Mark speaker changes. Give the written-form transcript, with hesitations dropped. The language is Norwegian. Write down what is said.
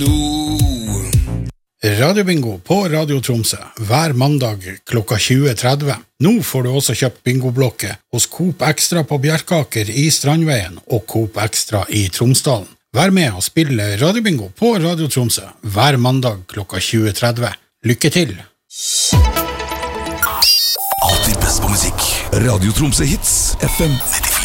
Speaker 1: Radiobingo på Radio Tromsø hver mandag klokka 20.30. Nå får du også kjøpt bingoblokke hos Coop Extra på Bjerkaker i Strandveien og Coop Extra i Tromsdalen. Vær med og spille Radiobingo på Radio Tromsø hver mandag klokka 20.30. Lykke til!
Speaker 2: Alltid best på musikk. Radio Tromsø Hits FM 94.